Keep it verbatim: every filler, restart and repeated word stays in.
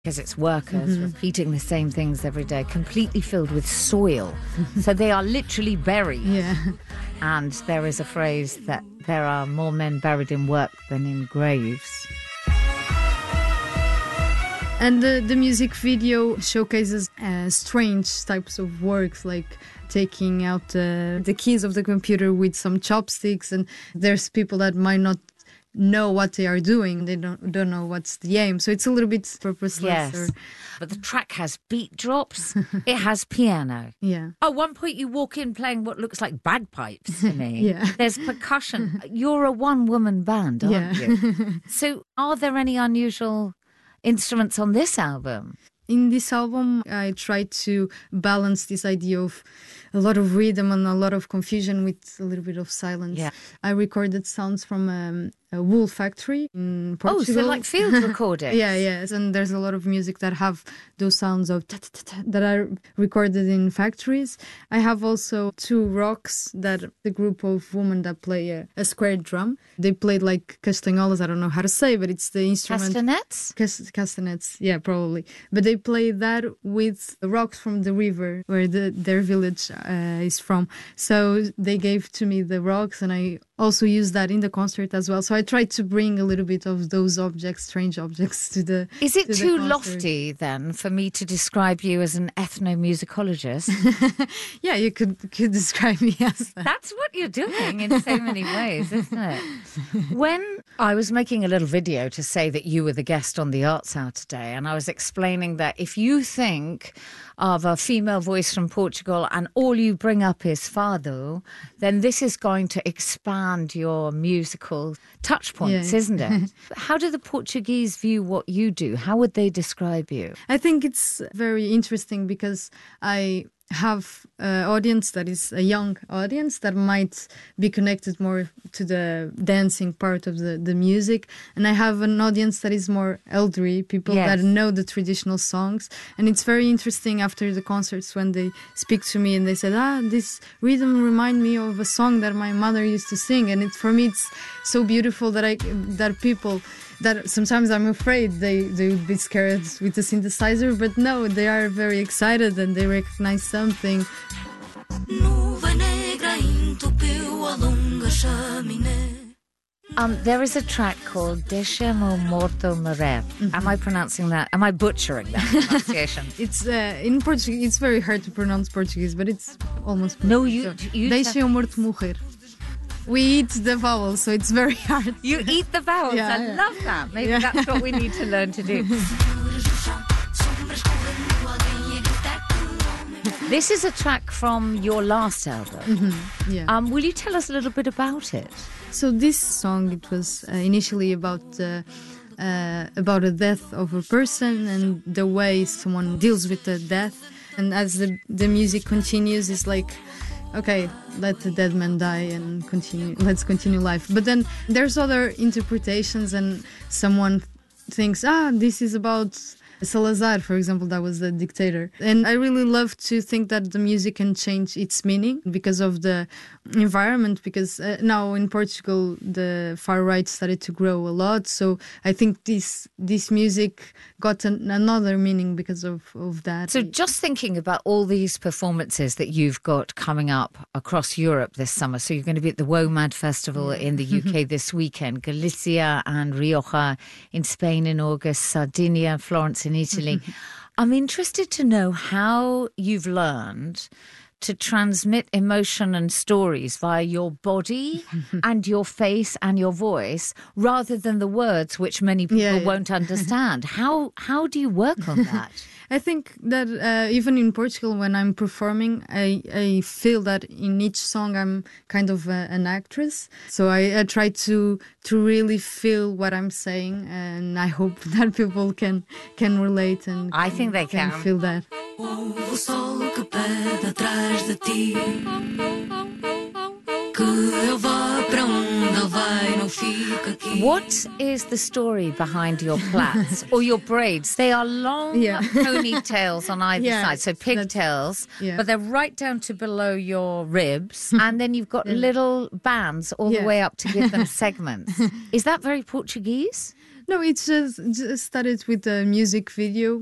because it's workers mm-hmm. repeating the same things every day, completely filled with soil. So they are literally buried. Yeah. And there is a phrase that there are more men buried in work than in graves. And the, the music video showcases uh, strange types of works, like taking out uh, the keys of the computer with some chopsticks. And there's people that might not know what they are doing. They don't don't know what's the aim. So it's a little bit purposeless. Yes. Or... But the track has beat drops. It has piano. Yeah. At one point you walk in playing what looks like bagpipes to me. Yeah. There's percussion. You're a one-woman band, aren't yeah. you? So are there any unusual instruments on this album? In this album, I tried to balance this idea of a lot of rhythm and a lot of confusion with a little bit of silence. Yeah. I recorded sounds from um, a wool factory in Portugal. Oh, so like field recording. Yeah, yes. And there's a lot of music that have those sounds of ta ta ta ta that are recorded in factories. I have also two rocks that the group of women that play a, a square drum. They played like castanholas. I don't know how to say, but it's the instrument. Castanets? Cas- castanets, yeah, probably. But they play that with rocks from the river where the, their village uh, is from. So they gave to me the rocks, and I also used that in the concert as well. So I tried to bring a little bit of those objects, strange objects, to the Is it to too the lofty then for me to describe you as an ethnomusicologist? Yeah, you could could describe me as that. That's what you're doing in so many ways, isn't it? When I was making a little video to say that you were the guest on the Arts Hour today, and I was explaining that if you think of a female voice from Portugal and all you bring up is fado, then this is going to expand your musical touch points, Yeah. isn't it? How do the Portuguese view what you do? How would they describe you? I think it's very interesting because I have an audience that is a young audience that might be connected more to the dancing part of the, the music. And I have an audience that is more elderly, people Yes. that know the traditional songs. And it's very interesting after the concerts when they speak to me and they said, ah, this rhythm remind me of a song that my mother used to sing. And it, for me, it's so beautiful that I that people... that sometimes I'm afraid they, they would be scared with the synthesizer, but no, they are very excited and they recognize something. Um, there is a track called Deixa-me Morto Morrer. Mm-hmm. Am I pronouncing that? Am I butchering that pronunciation? It's uh, in Portuguese. It's very hard to pronounce Portuguese, but it's almost No, you- you- Deixa o morto morrer. We eat the vowels, so it's very hard. You eat the vowels. Yeah, I yeah. love that. Maybe Yeah. that's what we need to learn to do. This is a track from your last album. Mm-hmm. Yeah. Um, will you tell us a little bit about it? So this song, it was uh, initially about uh, uh, about a death of a person and the way someone deals with the death. And as the the music continues, it's like, okay, let the dead man die and continue. Let's continue life. But then there's other interpretations, and someone thinks, ah, this is about Salazar, for example, that was the dictator. And I really love to think that the music can change its meaning because of the environment, because uh, now in Portugal, the far right started to grow a lot. So I think this this music got an, another meaning because of, of that. So just thinking about all these performances that you've got coming up across Europe this summer. So you're going to be at the WOMAD Festival in the U K this weekend, Galicia and Rioja in Spain in August, Sardinia, Florence in Italy. I'm interested to know how you've learned to transmit emotion and stories via your body and your face and your voice rather than the words, which many people Yeah, yeah. won't understand. How how do you work on that? I think that uh, even in Portugal, when I'm performing, I, I feel that in each song I'm kind of a, an actress. So I, I try to to really feel what I'm saying, and I hope that people can can relate and I think they can. feel that. O sol que pede atrás de ti, que ele vá para onde ele vai, não fica aqui. What is the story behind your plaits or your braids? They are long Yeah. ponytails on either Yeah, side, so pigtails, yeah. but they're right down to below your ribs, and then you've got little bands all the Yeah. way up to give them segments. Is that very Portuguese? No, it's just, just started with a music video.